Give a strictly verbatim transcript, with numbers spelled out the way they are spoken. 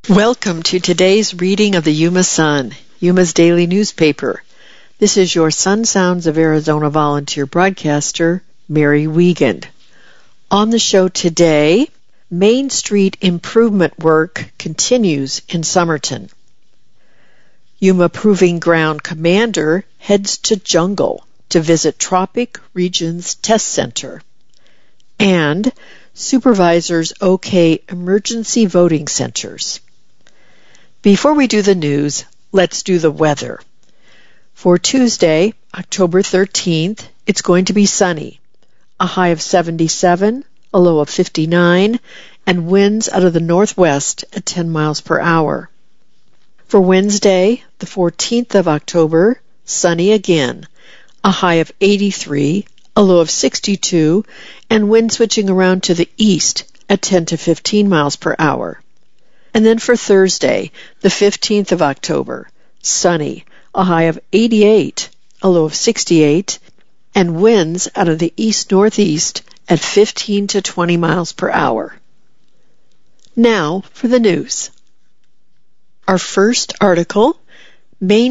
Welcome to today's reading of the Yuma Sun, Yuma's daily newspaper. This is your Sun Sounds of Arizona volunteer broadcaster, Mary Wiegand. On the show today, Main Street improvement work continues in Somerton. Yuma Proving Ground commander heads to jungle to visit Tropic Regions Test Center. And supervisors OK emergency voting centers. Before we do the news, let's do the weather. For Tuesday, October thirteenth, it's going to be sunny. A high of seventy-seven, a low of fifty-nine, and winds out of the northwest at ten miles per hour. For Wednesday, the fourteenth of October, sunny again. A high of eighty-three, a low of sixty-two, and wind switching around to the east at ten to fifteen miles per hour. And then for Thursday, the fifteenth of October, sunny, a high of eighty-eight, a low of sixty-eight, and winds out of the east-northeast at fifteen to twenty miles per hour. Now for the news. Our first article, Main